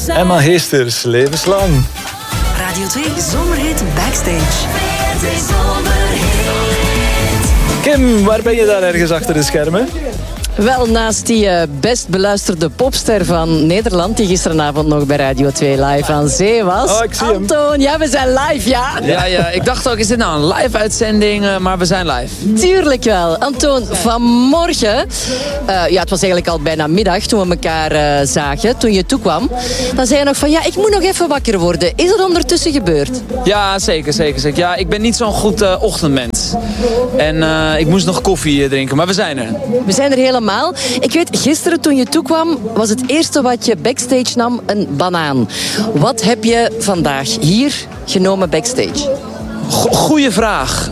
Emma Heesters, levenslang. Radio 2 Zomerhit Backstage. Kim, waar ben je daar ergens achter de schermen? Wel, naast die best beluisterde popster van Nederland, die gisteravond nog bij Radio 2 live aan zee was. Oh, ik zie hem. Antoon, ja, we zijn live, ja? Ja, ik dacht ook, is dit nou een live uitzending? Maar we zijn live. Tuurlijk wel. Antoon, vanmorgen, het was eigenlijk al bijna middag toen we elkaar zagen, toen je toekwam. Dan zei je nog van, ja, ik moet nog even wakker worden. Is dat ondertussen gebeurd? Ja, zeker. Ja, ik ben niet zo'n goed ochtendmens. En ik moest nog koffie drinken, maar we zijn er. We zijn er helemaal. Ik weet, gisteren toen je toekwam, was het eerste wat je backstage nam een banaan. Wat heb je vandaag hier genomen backstage? Goeie vraag.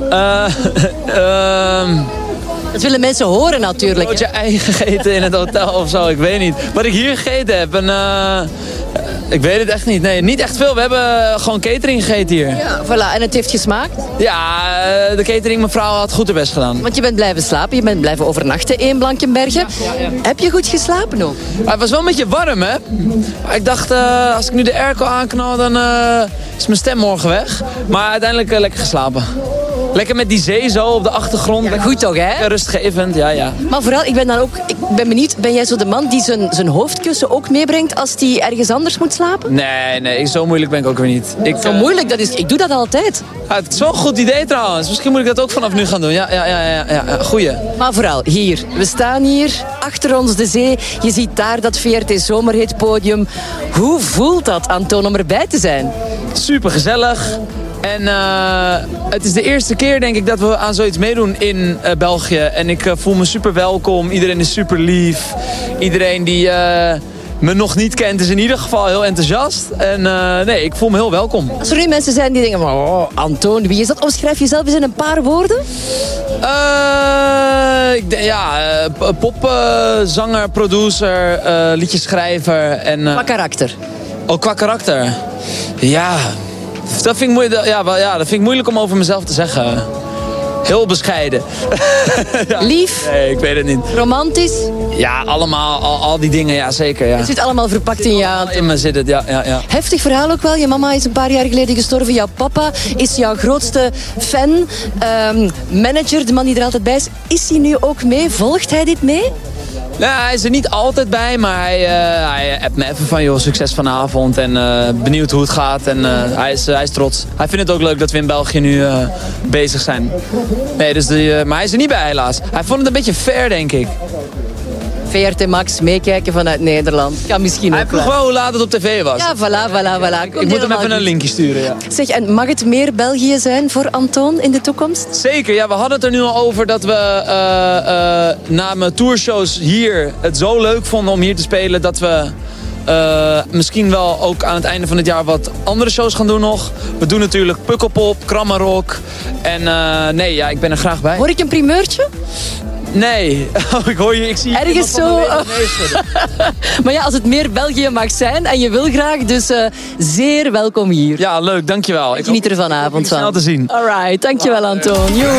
Dat willen mensen horen natuurlijk. Had je ei gegeten in het hotel of zo? Ik weet niet. Wat ik hier gegeten heb, ik weet het echt niet. Nee, niet echt veel. We hebben gewoon catering gegeten hier. Ja, voilà. En het heeft gesmaakt? Ja, de catering mevrouw had goed haar best gedaan. Want je bent blijven slapen, je bent blijven overnachten in Blankenberge. Ja. Heb je goed geslapen ook? Het was wel een beetje warm, hè? Ik dacht, als ik nu de airco aanknal, dan is mijn stem morgen weg. Maar uiteindelijk lekker geslapen. Lekker met die zee zo op de achtergrond. Ja, goed toch, hè? Rustgevend, ja. Maar vooral, ik ben benieuwd, ben jij zo de man die zijn hoofdkussen ook meebrengt als hij ergens anders moet slapen? Nee, zo moeilijk ben ik ook weer niet. Zo moeilijk, ik doe dat altijd. Het is wel een goed idee trouwens. Misschien moet ik dat ook vanaf nu gaan doen. Ja, goeie. Maar vooral, hier. We staan hier, achter ons de zee. Je ziet daar dat VRT Zomerhit podium. Hoe voelt dat, Antoon, om erbij te zijn? Super gezellig. En het is de eerste keer, denk ik, dat we aan zoiets meedoen in België. En ik voel me super welkom. Iedereen is super lief. Iedereen die me nog niet kent is in ieder geval heel enthousiast. En ik voel me heel welkom. Als er nu mensen zijn die denken, oh, Antoon, wie is dat? Omschrijf jezelf eens in een paar woorden. Popzanger, producer, liedjeschrijver. En, qua karakter? Oh, qua karakter? Ja... Dat vind ik moeilijk om over mezelf te zeggen. Heel bescheiden. Ja. Lief? Nee, ik weet het niet. Romantisch? Ja, allemaal, al die dingen, ja zeker. Ja. Het zit allemaal verpakt in je aan. In me zit het, ja. Heftig verhaal ook wel. Je mama is een paar jaar geleden gestorven. Jouw papa is jouw grootste fan. Manager, de man die er altijd bij is. Is hij nu ook mee? Volgt hij dit mee? Nou, hij is er niet altijd bij, maar hij appt me even van, joh, succes vanavond en benieuwd hoe het gaat. En hij is trots. Hij vindt het ook leuk dat we in België nu bezig zijn. Nee, maar hij is er niet bij helaas. Hij vond het een beetje fair, denk ik. VRT Max meekijken vanuit Nederland. Kan misschien hij ook vroeg wel hoe laat het op tv was. Ja, voilà. Ik moet hem even een linkje sturen, ja. Zeg, en mag het meer België zijn voor Antoon in de toekomst? Zeker, ja. We hadden het er nu al over dat we na mijn tourshows hier het zo leuk vonden om hier te spelen dat we misschien wel ook aan het einde van het jaar wat andere shows gaan doen nog. We doen natuurlijk Pukkelpop, Krammarok. En ik ben er graag bij. Hoor ik een primeurtje? Nee, ik zie ergens zo. Maar ja, als het meer België mag zijn en je wil graag, dus zeer welkom hier. Ja, leuk, dankjewel. Ik geniet er vanavond van. Snel te zien. Alright, dankjewel Antoon.